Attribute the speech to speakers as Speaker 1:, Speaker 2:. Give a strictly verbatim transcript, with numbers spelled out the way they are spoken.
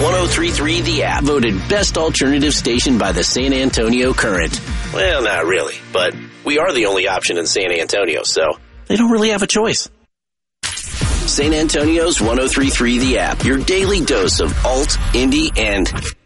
Speaker 1: oh three three The App, voted best alternative station by the San Antonio Current. Well, not really, but we are the only option in San Antonio, so they don't really have a choice. San Antonio's one oh three three The App, your daily dose of alt, indie, and